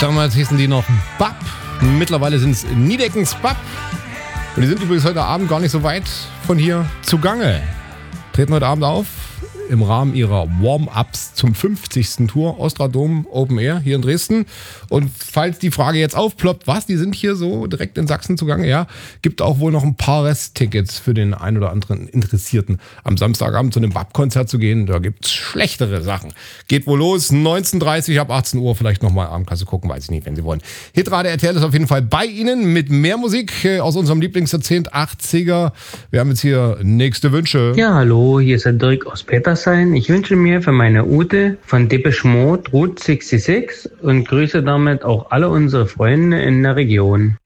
Damals hießen die noch BAP. Mittlerweile sind es Niedeckens BAP. Und die sind übrigens heute Abend gar nicht so weit von hier zugange. Treten heute Abend auf im Rahmen ihrer Warm-Ups zum 50. Tour Ostradom Open Air hier in Dresden. Und falls die Frage jetzt aufploppt, was, die sind hier so direkt in Sachsen zugange, ja, gibt auch wohl noch ein paar Resttickets für den ein oder anderen Interessierten, am Samstagabend zu einem BAP-Konzert zu gehen. Da gibt's schlechtere Sachen. Geht wohl los, 19:30 ab 18 Uhr, vielleicht nochmal Abendkasse gucken, weiß ich nicht, wenn Sie wollen. Hitrate RTL ist auf jeden Fall bei Ihnen mit mehr Musik aus unserem Lieblingsjahrzehnt 80er. Wir haben jetzt hier nächste Wünsche. Ja, hallo, hier ist der Dirk aus Petersheim. Ich wünsche mir für meine Ute von Depeche Mode Route 66 und grüße damit auch alle unsere Freunde in der Region.